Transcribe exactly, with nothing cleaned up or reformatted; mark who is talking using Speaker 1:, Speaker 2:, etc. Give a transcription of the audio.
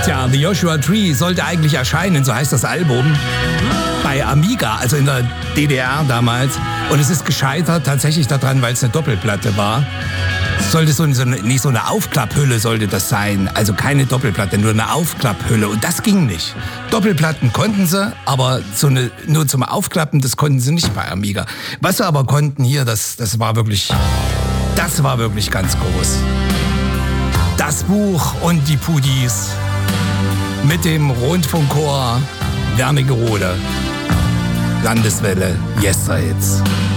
Speaker 1: Tja, The Joshua Tree sollte eigentlich erscheinen, so heißt das Album, bei Amiga, also in der D D R damals. Und es ist gescheitert tatsächlich daran, weil es eine Doppelplatte war. Es sollte so, so eine, nicht so eine Aufklapphülle sollte das sein, also keine Doppelplatte, nur eine Aufklapphülle. Und das ging nicht. Doppelplatten konnten sie, aber so eine, nur zum Aufklappen, das konnten sie nicht bei Amiga. Was sie aber konnten hier, das, das war wirklich, das war wirklich ganz groß. Das Buch und die Pudis mit dem Rundfunkchor Wernigerode. Landeswelle, Yes Hits.